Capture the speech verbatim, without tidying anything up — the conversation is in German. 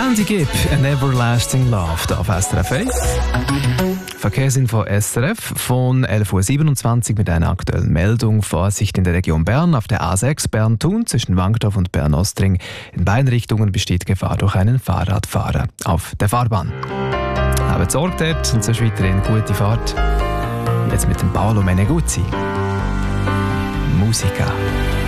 Andy Gibb, An Everlasting Love, da auf S R F eins. Verkehrsinfo S R F von elf Uhr siebenundzwanzig mit einer aktuellen Meldung. Vorsicht in der Region Bern auf der A sechs Bern-Thun zwischen Wankdorf und Bern-Ostring. In beiden Richtungen besteht Gefahr durch einen Fahrradfahrer auf der Fahrbahn. Habt Sorge dort und sonst weiterhin gute Fahrt. Jetzt mit dem Paolo Meneguzzi. Musica.